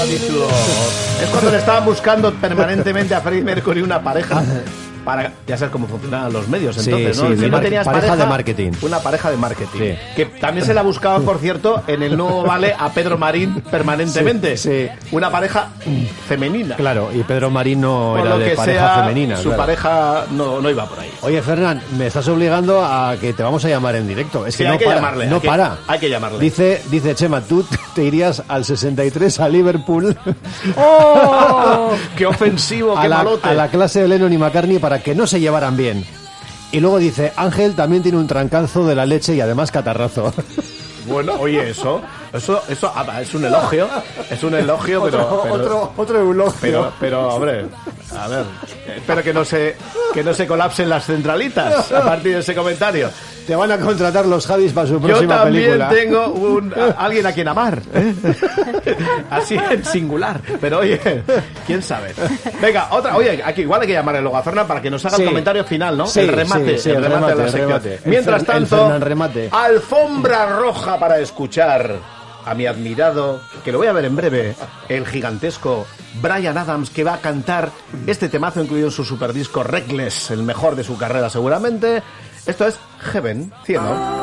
Es cuando le estaban buscando permanentemente a Freddie Mercury una pareja. Ya sabes cómo funcionan los medios entonces, ¿no? Sí, si no tenías pareja de marketing. Una pareja de marketing. Sí. Que también se la buscaban, por cierto, en el nuevo Vale a Pedro Marín permanentemente. Sí. Una pareja femenina. Claro, y Pedro Marín no Por era lo de que pareja sea, femenina. su claro. pareja no iba por ahí. Oye, Fernán, me estás obligando a que te vamos a llamar en directo. Es Sí, que no hay que para, llamarle, no hay que- para. hay que llamarle. Dice Chema, tú te irías al 63 a Liverpool ¡Oh! ¡Qué ofensivo, qué malote! a la clase de Lennon y McCartney para que no se llevaran bien. Y luego dice, Ángel también tiene un trancazo de la leche y además catarrazo. Bueno, oye, eso es un elogio. Es un elogio, Otro eulogio. pero, hombre, a ver, espero que no se colapsen las centralitas a partir de ese comentario. Te van a contratar los Javis para su Yo próxima también película. tengo alguien a quien amar, ¿eh? Así en singular. Pero oye, quién sabe. Venga, otra. Oye, aquí igual hay que llamarle luego a Fernan para que nos haga Sí. el comentario final, ¿no? Sí, el remate, sí, el remate de la sección. remate. Mientras El tanto, Fernan remate. alfombra roja para escuchar a mi admirado, que lo voy a ver en breve, el gigantesco Bryan Adams, que va a cantar este temazo incluido en su superdisco Reckless, el mejor de su carrera seguramente. Esto es Heaven, cielo.